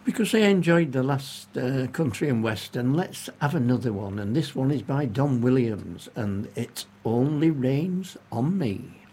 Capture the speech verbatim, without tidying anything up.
Because I enjoyed the last uh, country and western, let's have another one. And this one is by Don Williams, and It Only Rains on Me.